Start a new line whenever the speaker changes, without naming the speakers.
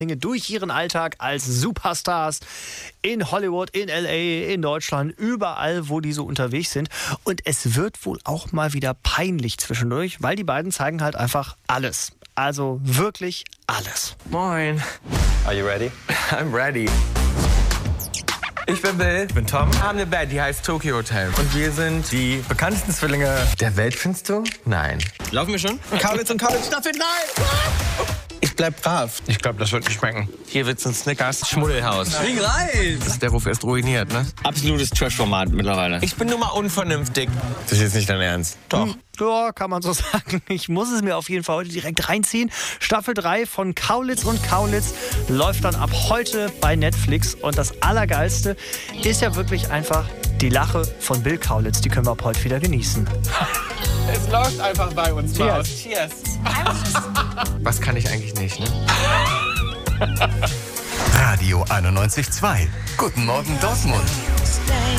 durch ihren Alltag als Superstars in Hollywood, in LA, in Deutschland, überall, wo die so unterwegs sind. Und es wird wohl auch mal wieder peinlich zwischendurch, weil die beiden zeigen halt einfach alles. Also wirklich alles.
Moin.
Are you ready?
I'm ready. Ich bin Bill.
Ich bin Tom.
Wir haben eine Band, die heißt Tokyo Hotel. Und wir sind
Die bekanntesten Zwillinge.
der Welt, findest du? Nein.
Laufen wir schon? Kaulitz und Kaulitz Staffel 9!
Ich bleib brav.
Ich glaube, das wird nicht schmecken.
Hier wird's ein Snickers Schmuddelhaus.
Wie geil!
Das ist der Ruf erst ruiniert, ne?
Absolutes Trash-Format mittlerweile.
Ich bin nur mal unvernünftig.
Das ist jetzt nicht dein Ernst.
Doch.
Ja, kann man so sagen. Ich muss es mir auf jeden Fall heute direkt reinziehen. Staffel 3 von Kaulitz und Kaulitz läuft dann ab heute bei Netflix. Und das Allergeilste ist ja wirklich einfach die Lache von Bill Kaulitz. Die können wir ab heute wieder genießen.
Es läuft einfach bei uns.
Cheers.
Cheers. Was kann ich eigentlich nicht, ne?
Radio 91.2. Guten Morgen Dortmund.